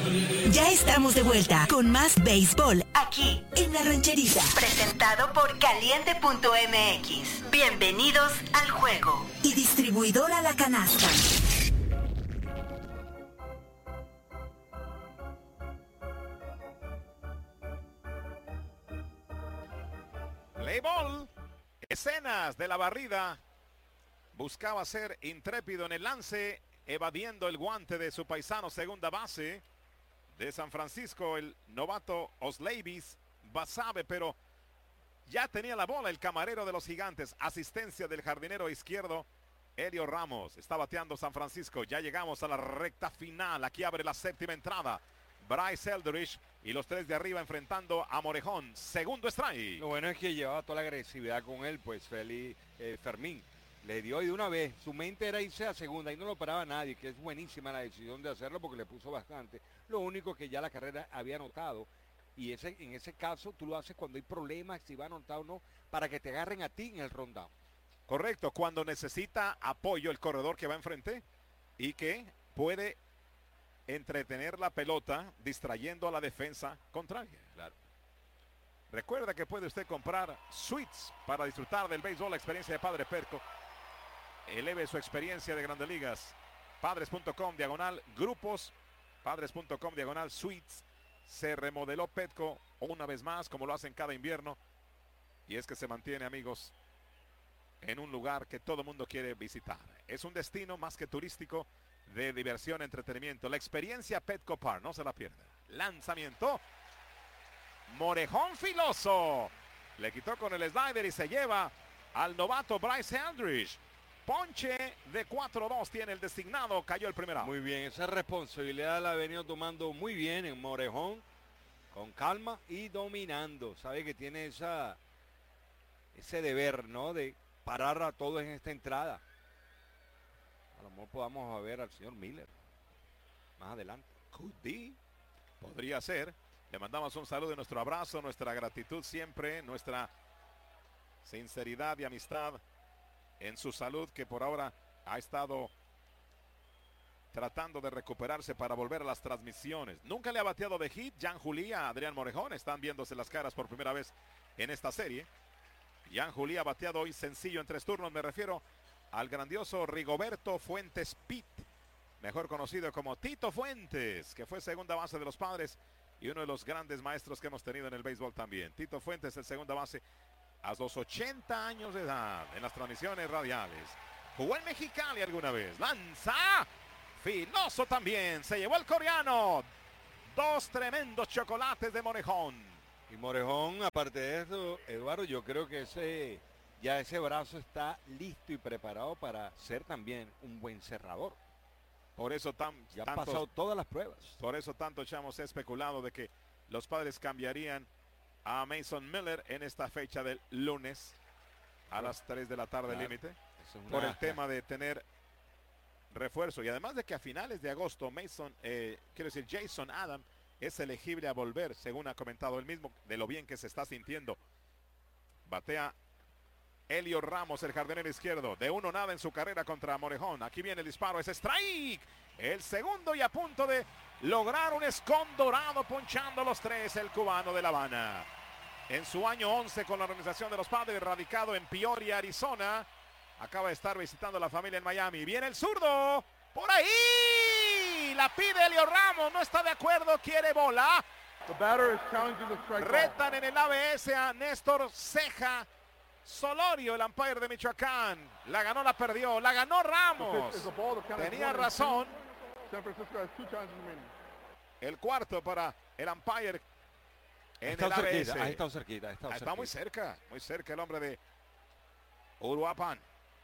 Ya estamos de vuelta con más béisbol aquí en La Rancherita. Presentado por Caliente.mx. Bienvenidos al juego. Y distribuidora La Canasta. Play ball. Escenas de la barrida. Buscaba ser intrépido en el lance, evadiendo el guante de su paisano segunda base de San Francisco, el novato Osleivis Basabe, pero ya tenía la bola el camarero de los Gigantes. Asistencia del jardinero izquierdo, Elio Ramos. Está bateando San Francisco. Ya llegamos a la recta final. Aquí abre la séptima entrada. Bryce Eldridge y los tres de arriba enfrentando a Morejón. Segundo strike. Lo bueno es que llevaba toda la agresividad con él, pues Fermín. Le dio y de una vez. Su mente era irse a segunda y no lo paraba nadie, que es buenísima la decisión de hacerlo porque le puso bastante. Lo único que ya la carrera había anotado. Y en ese caso tú lo haces cuando hay problemas, si va a anotar o no, para que te agarren a ti en el rundown. Correcto, cuando necesita apoyo el corredor que va enfrente y que puede entretener la pelota distrayendo a la defensa contraria. Claro. Recuerda que puede usted comprar suites para disfrutar del béisbol, la experiencia de Padre Petco. Eleve su experiencia de Grandes Ligas. Padres.com/grupos, Padres.com/suites. Se remodeló Petco una vez más, como lo hacen cada invierno. Y es que se mantiene, amigos, en un lugar que todo mundo quiere visitar. Es un destino más que turístico, de diversión, entretenimiento. La experiencia Petco Park, no se la pierda. Lanzamiento. Morejón filoso. Le quitó con el slider y se lleva al novato Bryce Eldridge. Ponche de 4-2 tiene el designado. Cayó el primer out. Muy bien, esa responsabilidad la ha venido tomando muy bien en Morejón. Con calma y dominando. Sabe que tiene ese deber, ¿no? De parar a todos en esta entrada. A lo mejor podamos ver al señor Miller más adelante. Could be. Podría ser. Le mandamos un saludo y nuestro abrazo, nuestra gratitud siempre, nuestra sinceridad y amistad en su salud, que por ahora ha estado tratando de recuperarse para volver a las transmisiones. Nunca le ha bateado de hit Jan Juli a Adrián Morejón. Están viéndose las caras por primera vez en esta serie. Jan Juli ha bateado hoy sencillo en 3 turnos. Me refiero al grandioso Rigoberto Fuentes Pitt, mejor conocido como Tito Fuentes, que fue segunda base de los Padres y uno de los grandes maestros que hemos tenido en el béisbol también. Tito Fuentes, el segunda base, a los 80 años de edad, en las transmisiones radiales. Jugó en Mexicali alguna vez. Lanza. Filoso también. Se llevó el coreano. 2 tremendos chocolates de Morejón. Y Morejón, aparte de eso, Eduardo, yo creo que ese brazo está listo y preparado para ser también un buen cerrador. Por eso ya ha pasado todas las pruebas. Por eso tanto Chamos ha especulado de que los Padres cambiarían a Mason Miller en esta fecha del lunes a las 3 de la tarde límite. Por el tema de tener refuerzo. Y además de que a finales de agosto Jason Adam es elegible a volver, según ha comentado él mismo, de lo bien que se está sintiendo. Batea Elio Ramos, el jardinero izquierdo, de 1-0 en su carrera contra Morejón. Aquí viene el disparo, es strike. El segundo y a punto de lograr un escón dorado, ponchando los 3, el cubano de La Habana. En su año 11 con la organización de los Padres, radicado en Peoria, Arizona. Acaba de estar visitando a la familia en Miami. Viene el zurdo, por ahí. La pide Elio Ramos, no está de acuerdo, quiere bola. Retan en el ABS a Néstor Ceja Solorio, el umpire de Michoacán. La ganó, la perdió, la ganó Ramos. Tenía razón. El cuarto para el umpire en el ABS. Está cerquita. Está muy cerca el hombre de Uruapan.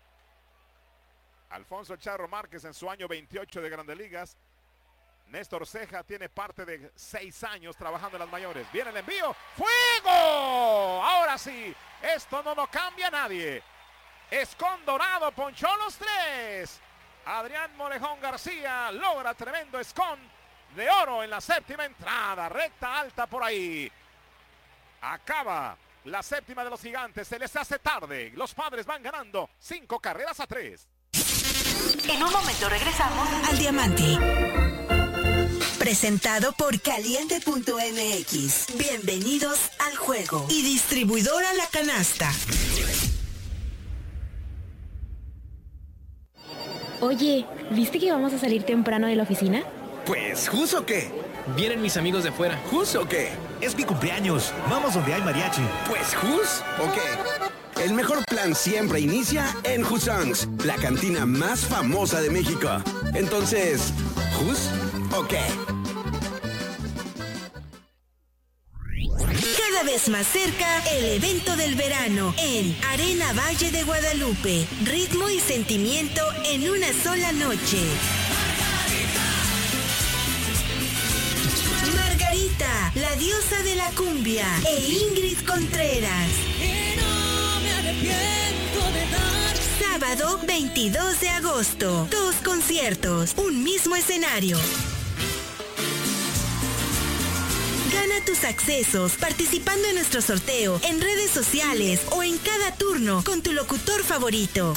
Alfonso Charro Márquez en su año 28 de Grandes Ligas. Néstor Ceja tiene parte de 6 años trabajando en las mayores. Viene el envío. ¡Fuego! Ahora sí, esto no lo cambia nadie. Escón dorado, ponchó los 3. Adrián Morejón García logra tremendo escón de oro en la séptima entrada. Recta alta por ahí. Acaba la séptima de los Gigantes. Se les hace tarde. Los Padres van ganando 5-3. En un momento regresamos al Diamante. Presentado por Caliente.mx. Bienvenidos al juego. Y distribuidora La Canasta. Oye, ¿viste que vamos a salir temprano de la oficina? Pues, ¿jus o qué? Vienen mis amigos de fuera. ¿Jus o qué? Es mi cumpleaños. Vamos donde hay mariachi. Pues, ¿jus o qué? El mejor plan siempre inicia en Hussongs, la cantina más famosa de México. Entonces, ¿jus o qué? Cada vez más cerca, el evento del verano en Arena Valle de Guadalupe. Ritmo y sentimiento en una sola noche. Margarita, la diosa de la cumbia, e Ingrid Contreras. Sábado 22 de agosto. 2 conciertos, un mismo escenario. Gana tus accesos participando en nuestro sorteo en redes sociales o en cada turno con tu locutor favorito.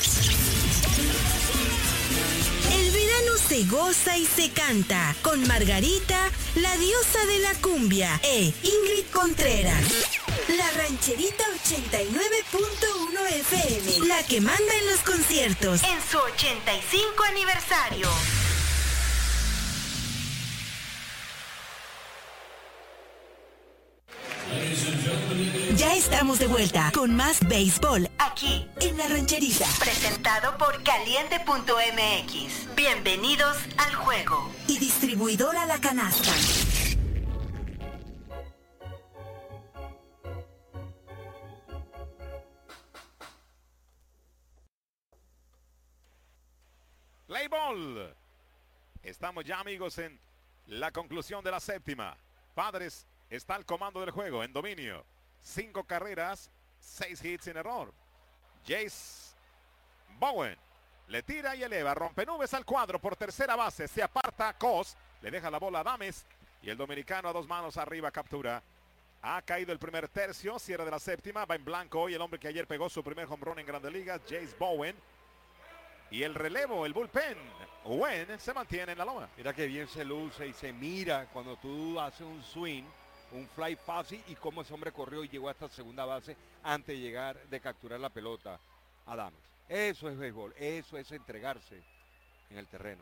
El verano se goza y se canta con Margarita, la diosa de la cumbia, e Ingrid Contreras. La Rancherita 89.1 FM, la que manda en los conciertos en su 85 aniversario. Ya estamos de vuelta con más béisbol aquí en La Rancherita. Presentado por Caliente.mx. Bienvenidos al juego. Y distribuidora La Canasta. Play ball. Estamos ya, amigos, en la conclusión de la séptima. Padres está al comando del juego en dominio. 5 carreras, 6 hits sin error. Jace Bowen le tira y eleva, rompe nubes al cuadro por tercera base, se aparta Cos, le deja la bola a Dames y el dominicano a 2 manos arriba captura. Ha caído el primer tercio, cierre de la séptima, va en blanco hoy el hombre que ayer pegó su primer home run en Grandes Ligas, Jace Bowen. Y el relevo, el bullpen, Wen, se mantiene en la loma. Mira que bien se luce y se mira cuando tú haces un swing, un fly fácil, y cómo ese hombre corrió y llegó hasta segunda base antes de llegar, de capturar la pelota a Dames. Eso es béisbol, eso es entregarse en el terreno.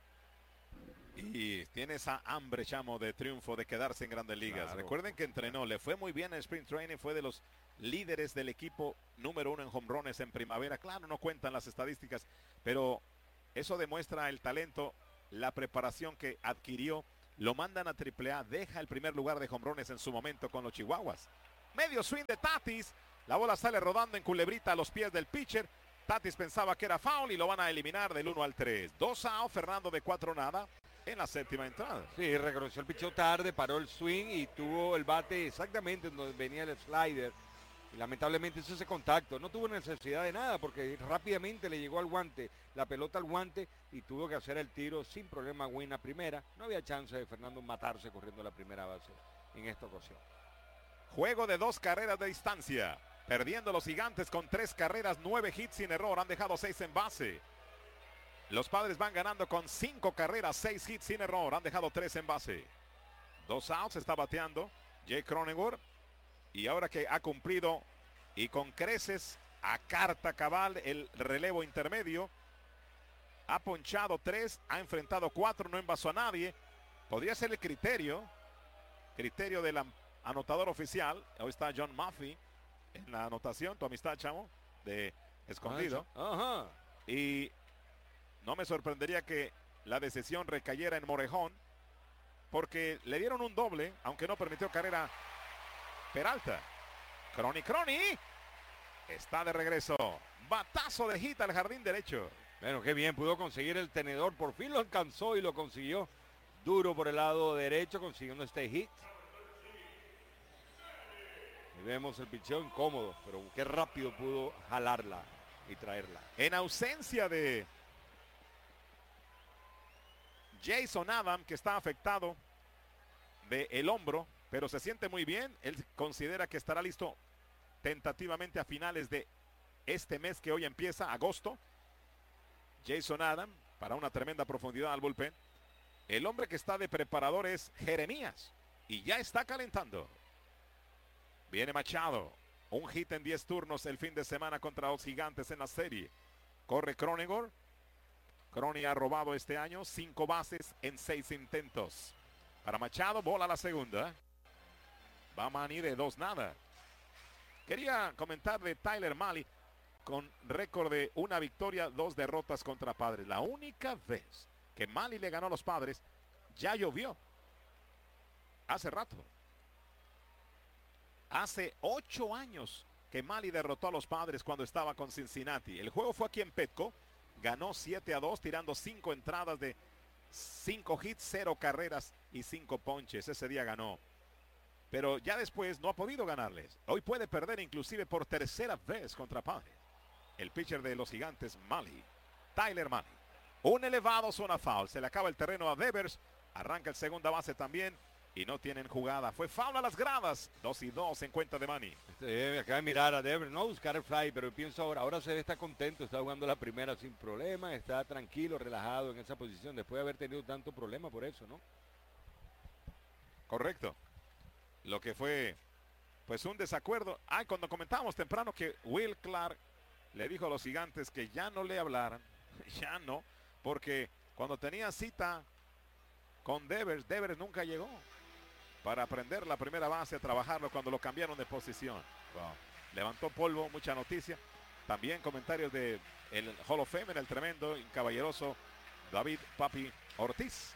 Y tiene esa hambre, chamo, de triunfo, de quedarse en Grandes Ligas. Claro. Recuerden que entrenó, le fue muy bien en Spring Training, fue de los líderes del equipo número 1 en home runs en primavera. Claro, no cuentan las estadísticas, pero eso demuestra el talento, la preparación que adquirió. Lo mandan a AAA, deja el primer lugar de home runs en su momento con los Chihuahuas. Medio swing de Tatis, la bola sale rodando en culebrita a los pies del pitcher. Tatis pensaba que era foul y lo van a eliminar del 1 al 3. 2 out, Fernando de 4 nada en la séptima entrada. Sí, reconoció el picheo tarde, paró el swing y tuvo el bate exactamente donde venía el slider. Y lamentablemente hizo ese contacto. No tuvo necesidad de nada porque rápidamente le llegó al guante, la pelota al guante, y tuvo que hacer el tiro sin problema. Win a primera. No había chance de Fernando matarse corriendo la primera base en esta ocasión. Juego de 2 carreras de distancia. Perdiendo los Gigantes con 3 carreras, 9 hits sin error. Han dejado 6 en base. Los Padres van ganando con 5 carreras, 6 hits sin error. Han dejado 3 en base. 2 outs, está bateando Jake Cronenworth. Y ahora que ha cumplido y con creces a carta cabal el relevo intermedio, ha ponchado 3, ha enfrentado 4, no envasó a nadie. Podría ser el criterio del anotador oficial. Hoy está John Murphy en la anotación, tu amistad, chamo, de escondido. Ajá. Y no me sorprendería que la decisión recayera en Morejón, porque le dieron un doble, aunque no permitió carrera Peralta. Crony está de regreso. Batazo de hit al jardín derecho. Bueno, qué bien, pudo conseguir el tenedor. Por fin lo alcanzó y lo consiguió. Duro por el lado derecho, consiguiendo este hit. Y vemos el picheo incómodo, pero qué rápido pudo jalarla y traerla. En ausencia de Jason Adam, que está afectado del hombro, pero se siente muy bien. Él considera que estará listo tentativamente a finales de este mes que hoy empieza, agosto. Jason Adam, para una tremenda profundidad al bullpen. El hombre que está de preparador es Jeremías y ya está calentando. Viene Machado. Un hit en 10 turnos el fin de semana contra los Gigantes en la serie. Corre Cronenworth. Crony ha robado este año 5 bases en 6 intentos. Para Machado, bola la segunda. Va Manny de 2-0. Quería comentar de Tyler Mahle con récord de 1 victoria, 2 derrotas contra Padres. La única vez que Mahle le ganó a los Padres, ya llovió. Hace rato. Hace 8 años que Mahle derrotó a los Padres cuando estaba con Cincinnati. El juego fue aquí en Petco. Ganó 7-2 tirando 5 entradas de 5 hits, 0 carreras y 5 ponches. Ese día ganó. Pero ya después no ha podido ganarles. Hoy puede perder inclusive por tercera vez contra Padres. El pitcher de los Gigantes, Mahle. Tyler Mahle. Un elevado zona foul. Se le acaba el terreno a Devers. Arranca el segunda base también. Y no tienen jugada. Fue foul a las gradas. 2-2 en cuenta de Manny. Me acaba de mirar a Devers, no buscar el fly, pero pienso ahora se está contento, está jugando la primera sin problema, está tranquilo, relajado en esa posición, después de haber tenido tanto problema por eso, ¿no? Correcto. Lo que fue, pues, un desacuerdo. Cuando comentábamos temprano que Will Clark le dijo a los Gigantes que ya no le hablaran, ya no, porque cuando tenía cita con Devers nunca llegó para aprender la primera base, a trabajarlo cuando lo cambiaron de posición. Wow. Levantó polvo, mucha noticia. También comentarios de el Hall of Fame, el tremendo y caballeroso David Papi Ortiz.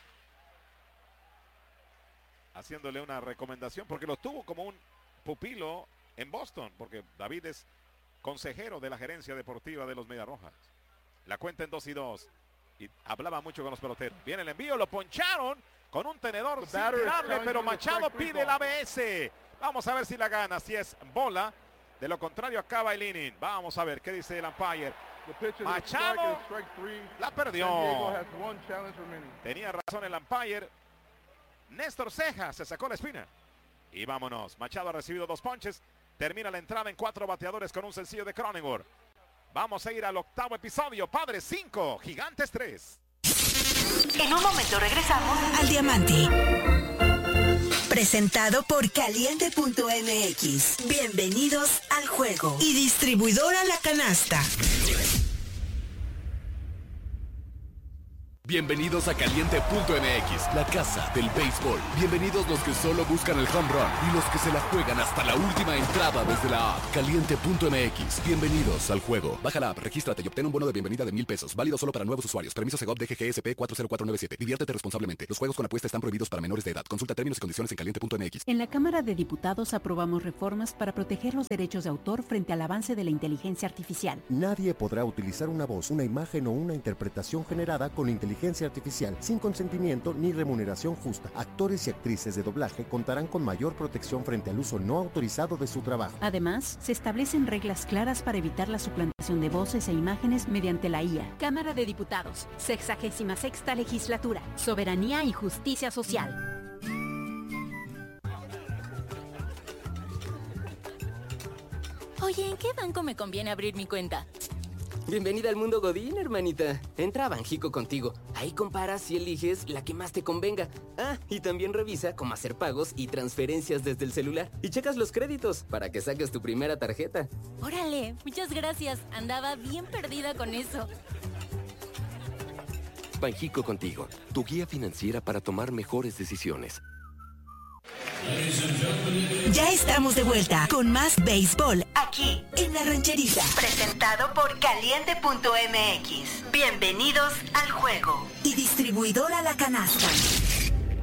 Haciéndole una recomendación, porque lo tuvo como un pupilo en Boston, porque David es consejero de la gerencia deportiva de los Medias Rojas. La cuenta en 2-2. Y hablaba mucho con los peloteros. Viene el envío, lo poncharon con un tenedor sin darle, pero Machado pide el ABS. Vamos a ver si la gana, si es bola. De lo contrario acaba el inning. Vamos a ver qué dice el umpire. Machado la perdió. Tenía razón el umpire. Néstor Ceja se sacó la espina. Y vámonos. Machado ha recibido 2 ponches. Termina la entrada en 4 bateadores con un sencillo de Cronenworth. Vamos a ir al 8º episodio. Padres 5, Gigantes 3. En un momento regresamos al Diamante. Presentado por Caliente.mx. Bienvenidos al juego. Y distribuidora La Canasta. Bienvenidos a Caliente.mx, la casa del béisbol. Bienvenidos los que solo buscan el home run y los que se la juegan hasta la última entrada desde la app. Caliente.mx, bienvenidos al juego. Baja la app, regístrate y obtén un bono de bienvenida de $1,000. Válido solo para nuevos usuarios. Permiso Segov DGGSP 40497. Diviértete responsablemente. Los juegos con apuesta están prohibidos para menores de edad. Consulta términos y condiciones en Caliente.mx. En la Cámara de Diputados aprobamos reformas para proteger los derechos de autor frente al avance de la inteligencia artificial. Nadie podrá utilizar una voz, una imagen o una interpretación generada con inteligencia artificial sin consentimiento ni remuneración justa. Actores y actrices de doblaje contarán con mayor protección frente al uso no autorizado de su trabajo. Además, se establecen reglas claras para evitar la suplantación de voces e imágenes mediante la IA. Cámara de Diputados, 66ª Legislatura, Soberanía y Justicia Social. Oye, ¿en qué banco me conviene abrir mi cuenta? Bienvenida al mundo Godín, hermanita. Entra a Banjico contigo. Ahí comparas y eliges la que más te convenga. Y también revisa cómo hacer pagos y transferencias desde el celular. Y checas los créditos para que saques tu primera tarjeta. Órale, muchas gracias. Andaba bien perdida con eso. Banjico contigo, tu guía financiera para tomar mejores decisiones. Ya estamos de vuelta con más béisbol aquí en La Rancherita. Presentado por Caliente.mx. Bienvenidos al juego. Y distribuidora La Canasta.